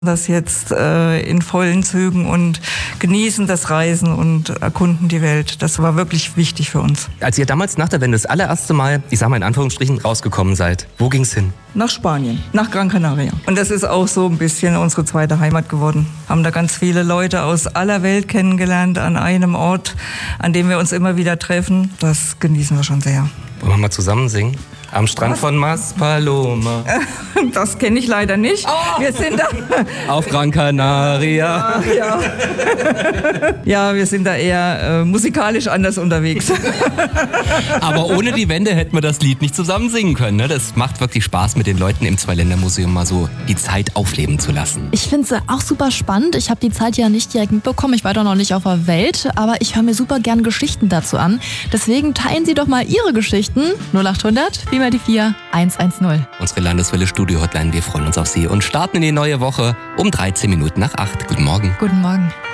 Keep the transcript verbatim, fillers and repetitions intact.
das jetzt äh, in vollen Zügen und genießen das Reisen und erkunden die Welt. Das war wirklich wichtig für uns. Als ihr damals nach der Wende das allererste Mal, ich sag mal in Anführungsstrichen, rausgekommen seid, wo ging's hin? Nach Spanien, nach Gran Canaria. Und das ist auch so ein bisschen unsere zweite Heimat geworden. Haben da ganz viele Leute aus aller Welt kennengelernt an einem Ort, an dem wir uns immer wieder treffen. Das genießen wir schon sehr. Wollen wir mal zusammen singen? Am Strand von Maspaloma. Das kenne ich leider nicht. Oh. Wir sind da auf Gran Canaria. Ja, ja. Ja, wir sind da eher äh, musikalisch anders unterwegs. Aber ohne die Wende hätten wir das Lied nicht zusammen singen können. Ne? Das macht wirklich Spaß, mit den Leuten im Zweiländermuseum mal so die Zeit aufleben zu lassen. Ich finde es auch super spannend. Ich habe die Zeit ja nicht direkt mitbekommen. Ich war doch noch nicht auf der Welt. Aber ich höre mir super gern Geschichten dazu an. Deswegen teilen Sie doch mal Ihre Geschichten. null achthundert, vier mal die vier, eins eins null. Unsere Landeswelle Studio Hotline. Wir freuen uns auf Sie und starten in die neue Woche um dreizehn Minuten nach acht. Guten Morgen. Guten Morgen.